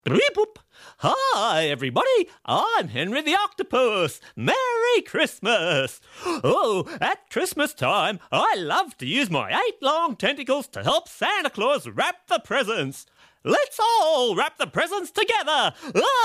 Beep-boop. Hi, everybody. I'm Henry the Octopus. Merry Christmas. Oh, at Christmas time, I love to use my 8 long tentacles to help Santa Claus wrap the presents. Let's all wrap the presents together.